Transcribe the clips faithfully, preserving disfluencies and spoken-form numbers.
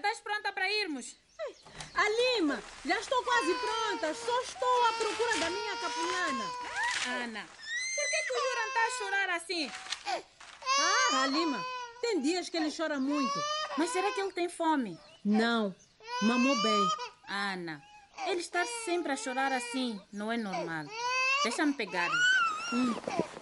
estás pronta para irmos? Alima, já estou quase pronta. Só estou à procura da minha capulana. Ana, por que, que o Yuran está a chorar assim? Ah, Alima, tem dias que ele chora muito. Mas será que ele tem fome? Não, mamou bem. Ana, ele está sempre a chorar assim não é normal. Deixa-me pegar-lhe. Hum.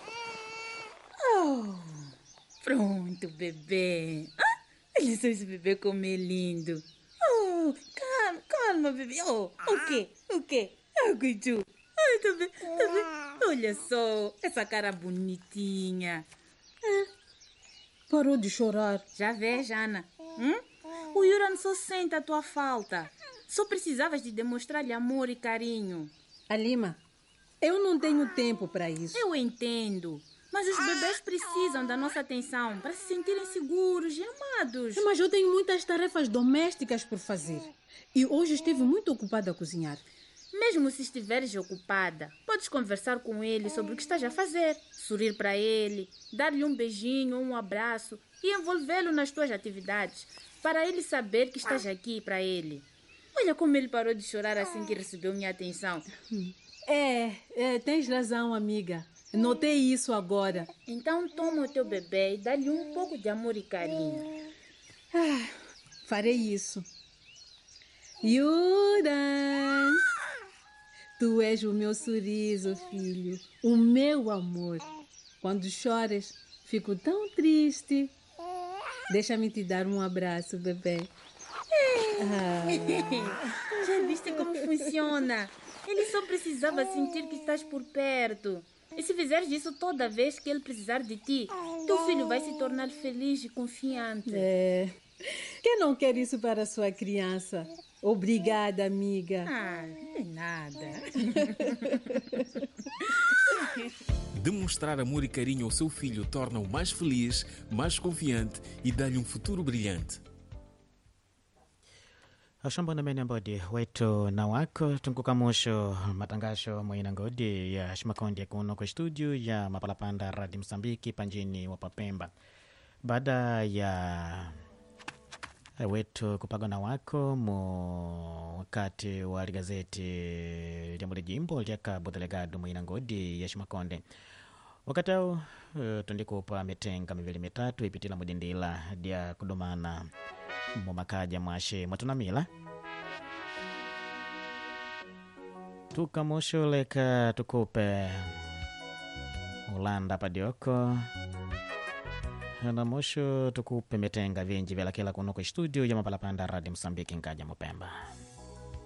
Oh, pronto, bebê. Ah, olha só esse bebê como é lindo. Oh, calma, calma, bebê. Oh, o quê? O quê? Ah, Guidu. Ai, tá bem, tá bem. Olha só, essa cara bonitinha. É, parou de chorar. Já vês, Ana? Hum? O Yuran só sente a tua falta. Só precisavas de demonstrar-lhe amor e carinho. Alima, eu não tenho tempo para isso. Eu entendo. Mas os bebês precisam da nossa atenção para se sentirem seguros e amados. Mas eu tenho muitas tarefas domésticas por fazer. E hoje estive muito ocupada a cozinhar. Mesmo se estiveres ocupada, podes conversar com ele sobre o que estás a fazer, sorrir para ele, dar-lhe um beijinho ou um abraço e envolvê-lo nas tuas atividades, para ele saber que estás aqui para ele. Olha como ele parou de chorar assim que recebeu minha atenção. É, é, tens razão, amiga. Notei isso agora. Então toma o teu bebê e dá-lhe um pouco de amor e carinho. Ah, farei isso. Yuran, tu és o meu sorriso, filho, o meu amor. Quando choras, fico tão triste. Deixa-me te dar um abraço, bebê. Ah. Já viste como funciona? Ele só precisava sentir que estás por perto. E se fizeres isso toda vez que ele precisar de ti, teu filho vai se tornar feliz e confiante. É. Quem não quer isso para a sua criança? Obrigada, amiga. Ah, não é nada. Demonstrar amor e carinho ao seu filho torna-o mais feliz, mais confiante e dá-lhe um futuro brilhante. Ashambona mene mbodi wetu na wako tunkukamusho matangasho mwina ngodi ya shimakondi kuno kwa studio ya Mapalapanda Radio Msambiki panjini wapapemba. Baada ya wetu kupagwa na wako mu wakati wa gazeti lya muli jimbo lya Cabo Delgado mwina ngodi ya shimakonde. Wakati uh, tundikupa mitenga mivili mitatu ipitila mudindila dia kudomana mumakaja mwashe mwatunamila tukamushuleka tukupe ulanda padioko na musho tukupe mitenga vinji vela kila kuno kwa studio ya Mapalapanda Radio Msambiki nkaja Mupemba.